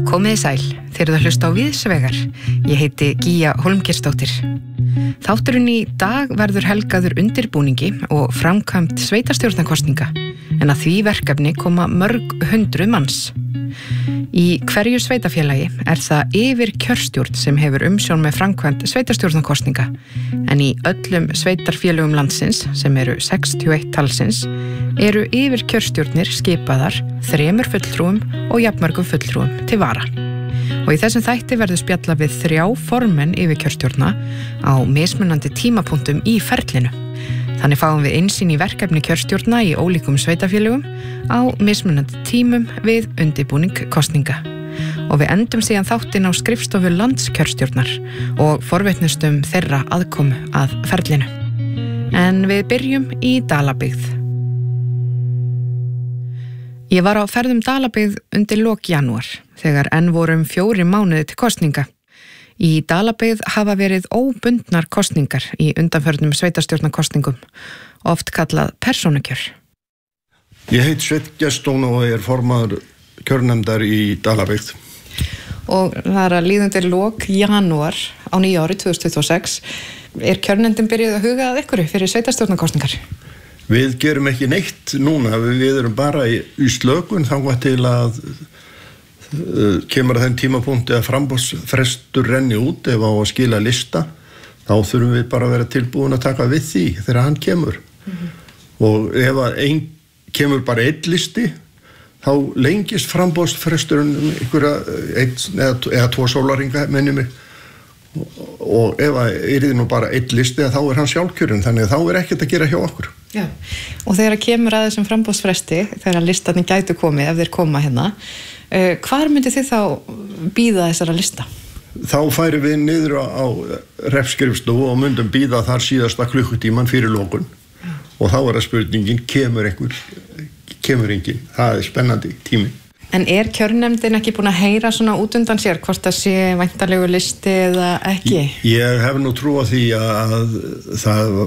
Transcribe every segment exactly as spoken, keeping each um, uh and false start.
Komiði sæl, þeir eru að hlusta á Víðsvegar. Ég heiti Gíja Hólmgeirsdóttir. Þátturinn í dag verður helgaður undirbúningi og framkvæmd sveitarstjórnarkosninga, en að því verkefni koma mörg hundruð manns. Í hverju sveitarfélagi er það yfir kjörstjórn sem hefur umsjón með framkvæmd sveitarstjórnarkosninga, en í öllum sveitarfélögum landsins, sem eru sextíu og eitt talsins, eru yfir kjörstjórnir skipaðar þremur fulltrúum og jafnmörgum fulltrúum til vara. Og í þessum þætti verður spjalla við þrjá formenn yfir kjörstjórna á mismunandi tímapunktum í ferlinu. Þannig fáum við innsýn í verkefni kjörstjórna í ólíkum sveitarfélögum á mismunandi tímum við undirbúning kosninga. Og við endum síðan þáttinn á skrifstofu landskjörstjórnar og forvitnustum þeirra aðkomu að ferlinu. En við byrjum í Dalabyggð. Ég var á ferðum Dalabyggð undir lok janúar, þegar enn vorum fjóri mánuði til kosninga. Í Dalabyggð hafa verið óbundnar kosningar í undanförnum sveitarstjórnarkosningum, oft kallað persónukjör. Ég heit Sveinn Gestsson og er formaður kjörnefndar í Dalabyggð. Og það er að líða undir lok janúar á nýja ári tvö þúsund tuttugu og sex. Er kjörnefndin byrjuð að huga að einhverju fyrir sveitarstjórnarkosningar? Við gerum ekki neitt núna, við erum bara í, í slökun þangað til að uh, kemur að þenn tímapunkti að framboðsfrestur renni út ef á að skila lista, þá þurfum við bara að vera tilbúin að taka við því þegar hann kemur. Mm-hmm. Og ef að ein kemur bara einn listi, þá lengist framboðsfresturinn einhverja einn eða, eða tvo sólarringa, minnum mig. Og ef það er nú bara einn listi, þá er hann sjálfkjörinn, þannig að þá er ekkert að gera hjá okkur. Já, og þegar kemur að þessum framboðsfresti, þegar listanir gætu komið, ef þeir koma hérna, uh, hvar myndi þið þá bíða þessara lista? Þá færum við niður á, á repskrifstofu og myndum bíða þar síðasta klukkutíman fyrir lokun. Já. Og þá er það spurningin, kemur einhver, kemur enginn, það er spennandi tími. En er kjörnefndin ekki búin að heyra svona út undan sér hvort það sé væntanlegu listi eða ekki? Ég, ég hef nú trú á því að það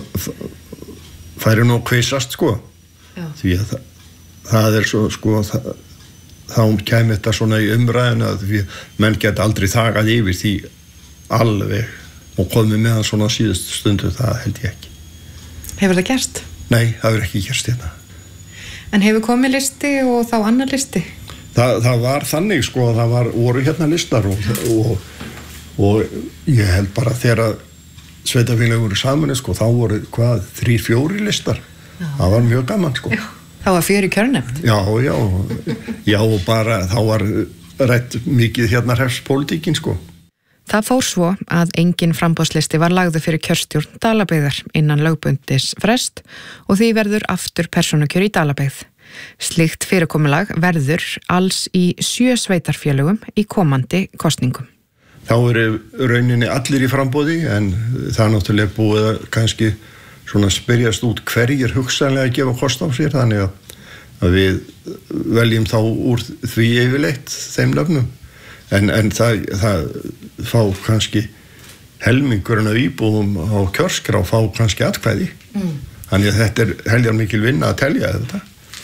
færi nú kvisast sko. Já. Því að það, það er svo sko það, þá kemur þetta svona í umræðina að því menn geta aldrei þagað yfir því alveg og komið með það svona síðustu stundu, það held ég ekki. Hefur það gerst? Nei, það hefur ekki gerst hérna. En hefur komið listi og þá annar listi? Það, það var þannig sko að það var, voru hérna listar og, og, og ég held bara þegar sveitarfélög voru saman sko, þá voru hvað, þrír, fjóri listar. Já. Það var mjög gaman sko. Já, það var fjöri kjörnefnd. Já, já, já og bara þá var rætt mikið hérna hrefspólitíkin sko. Það fór svo að engin framboðslisti var lagður fyrir kjörstjórn Dalabyggðar innan lögbundis frest og því verður aftur persónukjör í Dalabyggð. Slíkt fyrirkomulag verður alls í sjö sveitarfélögum í komandi kosningum. Þá eru rauninni allir í framboði en það er náttúrulega búið að kannski svona spyrjast út hverjir hugsanlega að gefa kost á sér þannig að, að við veljum þá úr því yfirleitt þeim nöfnum. En, en það, það fá kannski helmingurinn af íbúðum á kjörskrá fá kannski atkvæði. Mm. Þannig að þetta er heljar mikil vinna að telja þetta.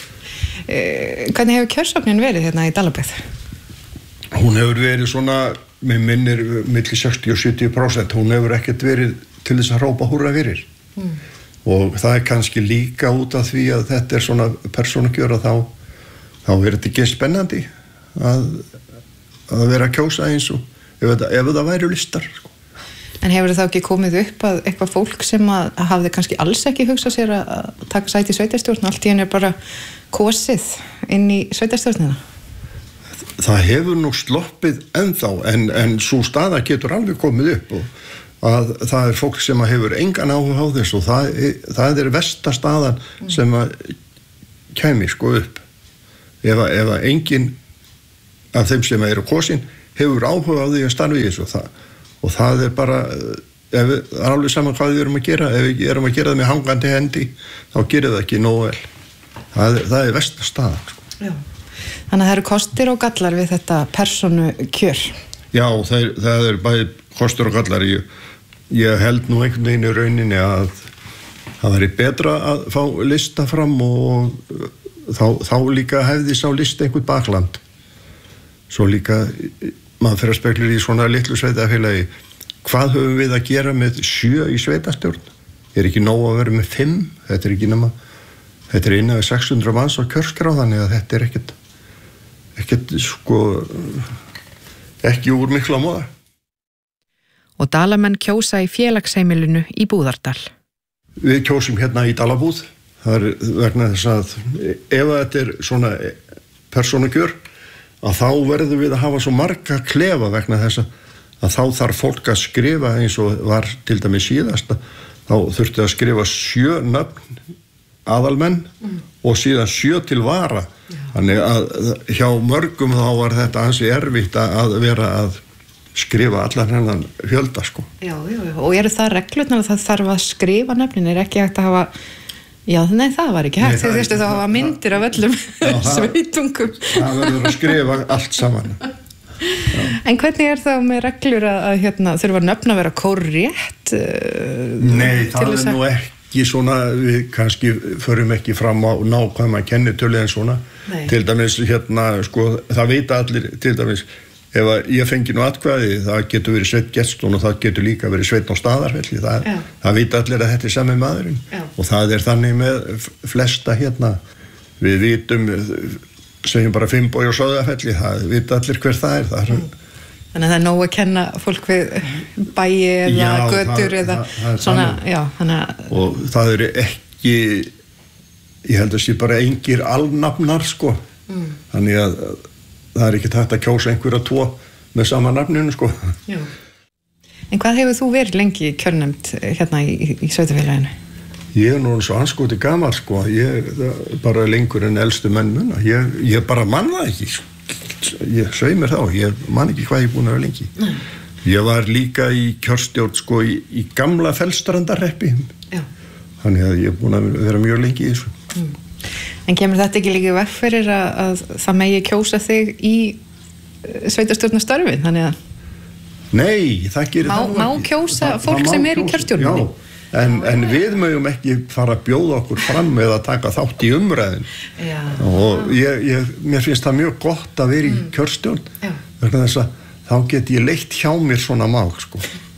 Hvernig hefur kjörsóknin verið hérna í Dalabyggð? Hún hefur verið svona, með minnir milli sextíu og sjötíu prósent, hún hefur ekkert verið til þess að hrópa húrra fyrir. Mm. Og það er kannski líka út af því að þetta er svona persónukjör að þá, þá er þetta ekki spennandi að, að vera að kjósa eins og ef, þetta, ef það væri listar. Sko. En hefur það ekki komið upp að eitthvað fólk sem að hafði kannski alls ekki hugsað sér að taka sæti í sveitarstjórn, allt í henni er bara kosið inn í sveitarstjórnina? Það hefur nú sloppið ennþá, en, en svo staða getur alveg komið upp og að það er fólk sem hefur engan áhuga á þess og það, það er versta staðan mm. sem að kæmi sko upp. Ef að, ef að enginn af þeim sem eru kosin hefur áhuga á því að starfi í þessu og það, og það er bara, ef við, það er alveg saman hvað við erum að gera, ef við erum að gera það með hangandi hendi, þá gerir það ekki nógu vel. Það, það er versta staðan. Sko. Já. Þannig að það eru kostir og gallar við þetta persónukjör. Já, það, það er bæði kostir og gallar. Ég, ég held nú einhvern veginn í rauninni að það væri betra að fá lista fram og þá, þá líka hefði sá lista einhvern bakland svo líka maður fyrir að spekla í svona litlu sveitafélagi, hvað höfum við að gera með sjö í sveitastjórn? Er ekki nóg að vera með fimm? Þetta er ekki nema, þetta er innan við sex hundruð manns á kjörskrá, þannig að þetta er ekkert, ekkert sko, ekki úr mikla móða. Og Dalamenn kjósa í félagsheimilinu í Búðardal. Við kjósum hérna í Dalabúð. Það er vegna þess að ef þetta er svona persónukjör, að þá verðum við að hafa svo marga klefa vegna þess að þá þarf fólk að skrifa eins og var til dæmis síðasta. Þá þurfti að skrifa sjö nöfn aðalmenn mm. og síðan sjö til vara. Já. Þannig að hjá mörgum þá var þetta ansi erfitt að vera að skrifa allar hennan fjölda sko. Já, já, já, og eru það reglurnar að það þarf að skrifa nöfnin, er ekki hægt að hafa, já, nei, það var ekki hægt, þegar þurftu þá að hafa myndir af öllum sveitungum. Það verður að skrifa allt saman. Já. En hvernig er það með reglur að, að hérna, þurfa nöfn að vera kórrétt? Nei, það er nú ekki svona, við kannski förum ekki fram á nákvæma kennitölu en svona. Nei. Til dæmis hérna, sko, það vita allir, til dæmis, ef ég fengi nú atkvæði, það getur verið Sveinn Gestsson og það getur líka verið Sveinn á Staðarfelli, það, það vita allir að þetta er sami maðurinn. Já. Og það er þannig með flesta hérna, við vitum, segjum bara Finnbogi á Sauðafelli, það vita allir hver það er. Það er mm. Þannig að það er nóg að kenna fólk við bæi eða já, götur það, eða það, það svona, já, þannig. Og það eru ekki, ég held að sé bara engir alnafnar, sko, mm. þannig að það er ekki hægt að kjósa einhverja tvo með sama nafninu, sko. Já. En hvað hefur þú verið lengi kjörnefnd hérna í, í, í sveitafélaginu? Ég er nú svo anskoti gamall, sko. Ég er bara lengur en elstu menn munna. Ég, ég bara man það ekki. Ég svei mér þá. Ég man ekki hvað ég er búin að vera lengi. Nei. Ég var líka í kjörstjórn, sko, í, í gamla Fellstrandarhreppi. Já. Þannig að ég er búin að vera mjög lengi í þessu. Mm. En kemur þetta ekki líka í veg fyrir að, að það megi kjósa þig í sveitarstjórnarstörfin, þannig að... Nei, það gerir má, það ekki. Má kjósa það, fólk það sem er kjósa, í kjörstjórninni? Já, en, en við mögum ekki fara að bjóða okkur fram eða taka þátt í umræðin. Já. Og ég, ég, mér finnst það mjög gott að vera í mm. kjörstjórn. Já. Vegna þess að þá get ég leitt hjá mér svona mál, sko.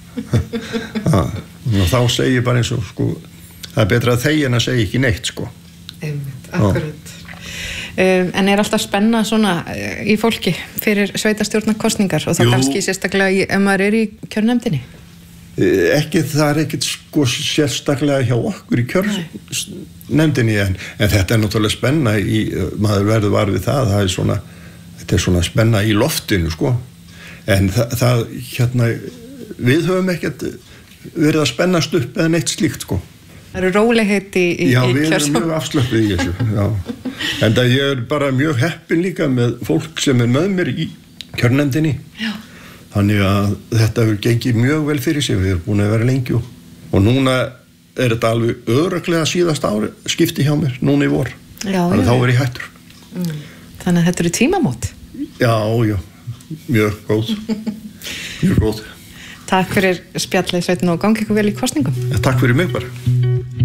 Þá segi ég bara eins og, sko, það er betra að þegja en að segja ekki neitt, sko. Einmitt, akkurat. Um, en er alltaf spenna svona uh, í fólki fyrir sveitarstjórnarkosningar og þá Jú. Kannski sérstaklega í, ef maður er í kjörnefndinni? Ekki, það er ekkert sko sérstaklega hjá okkur í kjörnefndinni en, en þetta er náttúrulega spenna í, maður verður var við það, það er svona, þetta er svona spenna í loftinu sko, en það, það hérna, við höfum ekkert verið að spennast upp eða neitt slíkt sko. Það eru rólegheit í, í já, við erum mjög afslöppuð í þessu, já. En það ég er bara mjög heppin líka með fólk sem er með mér í kjörnefndinni. Já. Þannig að þetta hefur gengið mjög vel fyrir sig, við erum búin að vera lengi og, og núna er þetta alveg örugglega síðast ári skipti hjá mér, núna í vor. Já, þannig já. Þá er ég hættur. Mm. Þannig að þetta eru tímamót? Já, já, mjög góð, mjög góð. Takk fyrir spjallið, Sveinn, og gangi ykkur vel í kosningum. Ja, takk fyrir mig bara.